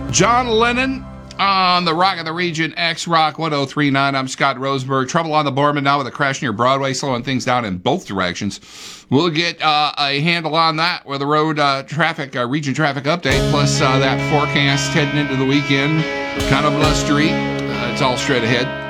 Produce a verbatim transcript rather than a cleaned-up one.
John Lennon on the Rock of the Region, X Rock one oh three point nine. I'm Scott Rosenberg. Trouble on the Borman now with a crash near Broadway, slowing things down in both directions. We'll get uh, a handle on that with a road uh, traffic, uh, region traffic update, plus uh, that forecast heading into the weekend. Kind of blustery. Uh, it's all straight ahead.